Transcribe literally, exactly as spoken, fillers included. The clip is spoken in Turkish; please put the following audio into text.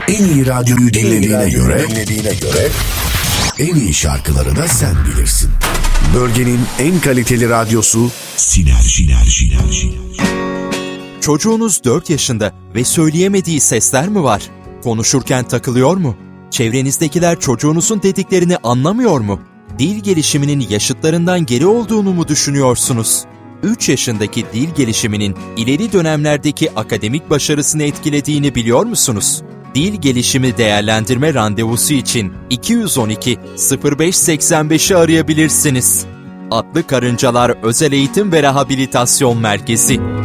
En iyi radyoyu dinlediğine göre, dinlediğine göre en iyi şarkıları da sen bilirsin. Bölgenin en kaliteli radyosu Sinerji. Sinerji. Çocuğunuz dört yaşında ve söyleyemediği sesler mi var? Konuşurken takılıyor mu? Çevrenizdekiler çocuğunuzun dediklerini anlamıyor mu? Dil gelişiminin yaşıtlarından geri olduğunu mu düşünüyorsunuz? üç yaşındaki dil gelişiminin ileri dönemlerdeki akademik başarısını etkilediğini biliyor musunuz? Dil gelişimi değerlendirme randevusu için iki yüz on iki sıfır beş seksen beşi arayabilirsiniz. Atlı Karıncalar Özel Eğitim ve Rehabilitasyon Merkezi.